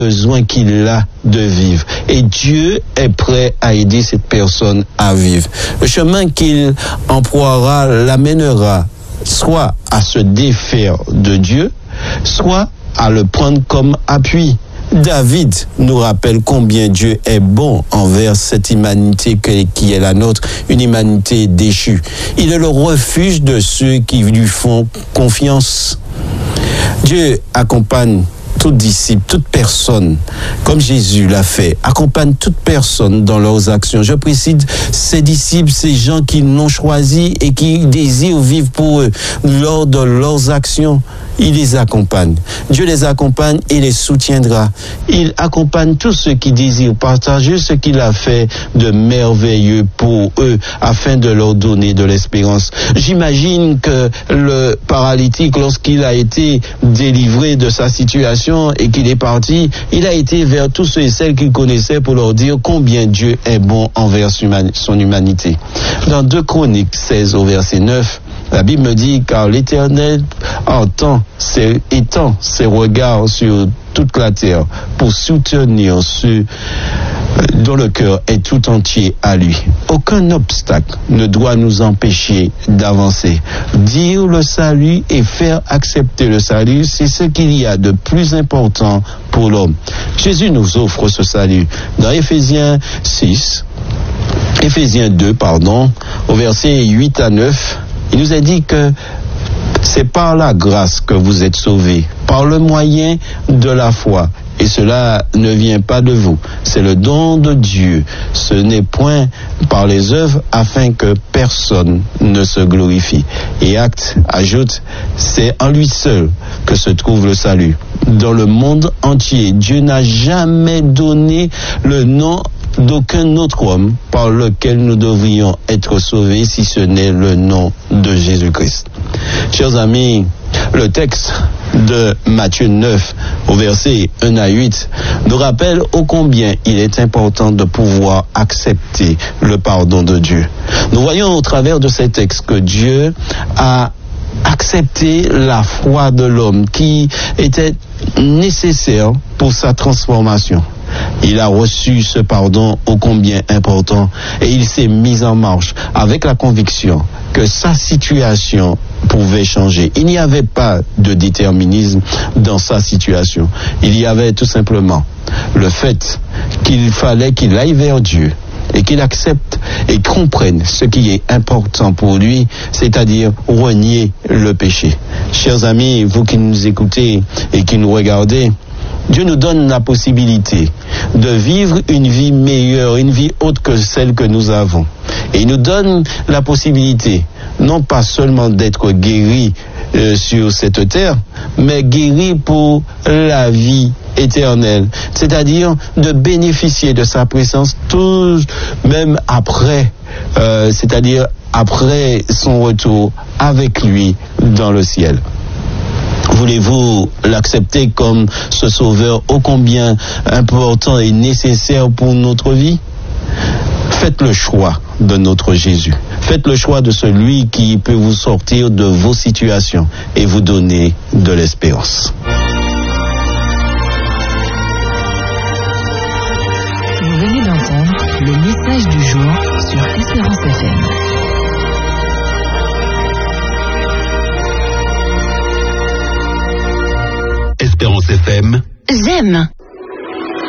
besoin qu'il a de vivre. Et Dieu est prêt à aider cette personne à vivre. Le chemin qu'il emploiera l'amènera soit à se défaire de Dieu, soit à le prendre comme appui. David nous rappelle combien Dieu est bon envers cette humanité qui est la nôtre, une humanité déchue. Il est le refuge de ceux qui lui font confiance. Dieu accompagne tout disciple, toute personne, comme Jésus l'a fait, accompagne toute personne dans leurs actions. Je précise, ces disciples, ces gens qui l'ont choisi et qui désirent vivre pour eux lors de leurs actions. Il les accompagne. Dieu les accompagne et les soutiendra. Il accompagne tous ceux qui désirent partager ce qu'il a fait de merveilleux pour eux, afin de leur donner de l'espérance. J'imagine que le paralytique, lorsqu'il a été délivré de sa situation et qu'il est parti, il a été vers tous ceux et celles qu'il connaissait pour leur dire combien Dieu est bon envers son humanité. Dans 2 Chroniques 16 au verset 9, la Bible me dit, car l'Éternel étend ses regards sur toute la terre pour soutenir ceux dont le cœur est tout entier à lui. Aucun obstacle ne doit nous empêcher d'avancer. Dire le salut et faire accepter le salut, c'est ce qu'il y a de plus important pour l'homme. Jésus nous offre ce salut. Dans Éphésiens 2, au verset 8 à 9, il nous a dit que c'est par la grâce que vous êtes sauvés, par le moyen de la foi. Et cela ne vient pas de vous, c'est le don de Dieu. Ce n'est point par les œuvres afin que personne ne se glorifie. Et Actes ajoute, c'est en lui seul que se trouve le salut. Dans le monde entier, Dieu n'a jamais donné le nom d'aucun autre homme par lequel nous devrions être sauvés, si ce n'est le nom de Jésus-Christ. Chers amis, le texte de Matthieu 9, au verset 1 à 8, nous rappelle ô combien il est important de pouvoir accepter le pardon de Dieu. Nous voyons au travers de ces textes que Dieu a accepté la foi de l'homme qui était nécessaire pour sa transformation. Il a reçu ce pardon ô combien important et il s'est mis en marche avec la conviction que sa situation pouvait changer. Il n'y avait pas de déterminisme dans sa situation. Il y avait tout simplement le fait qu'il fallait qu'il aille vers Dieu et qu'il accepte et comprenne ce qui est important pour lui, c'est-à-dire renier le péché. Chers amis, vous qui nous écoutez et qui nous regardez, Dieu nous donne la possibilité de vivre une vie meilleure, une vie autre que celle que nous avons. Et il nous donne la possibilité, non pas seulement d'être guéri sur cette terre, mais guéri pour la vie éternelle. C'est-à-dire de bénéficier de sa présence tout, même après, c'est-à-dire après son retour avec lui dans le ciel. Voulez-vous l'accepter comme ce sauveur ô combien important et nécessaire pour notre vie? Faites le choix de notre Jésus. Faites le choix de celui qui peut vous sortir de vos situations et vous donner de l'espérance. Vous venez d'entendre le message du jour sur Espérance FM. Espérance FM. J'aime.